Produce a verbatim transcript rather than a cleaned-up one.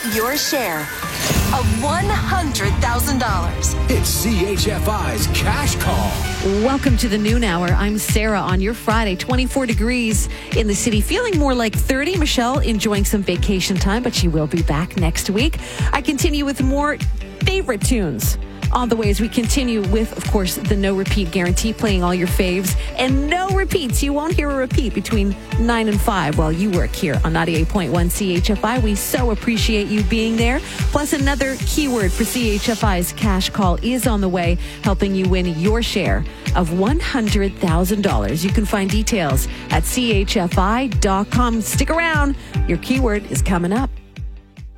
your share of one hundred thousand dollars. It's C H F I's Cash Call. Welcome to the noon hour. I'm Sarah on your Friday. twenty-four degrees in the city. Feeling more like thirty. Michelle enjoying some vacation time, but she will be back next week. I continue with more favorite tunes on the way as we continue with, of course, the no repeat guarantee, playing all your faves and no repeats. You won't hear a repeat between nine and five while you work here on ninety-eight point one C H F I. We so appreciate you being there. Plus, another keyword for C H F I's Cash Call is on the way, helping you win your share of one hundred thousand dollars. You can find details at C H F I dot com. Stick around. Your keyword is coming up.